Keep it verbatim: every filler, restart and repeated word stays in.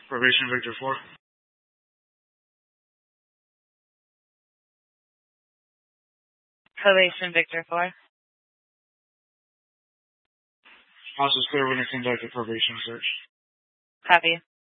Probation Victor four. Probation Victor four. House is clear when to conduct a probation search. Copy.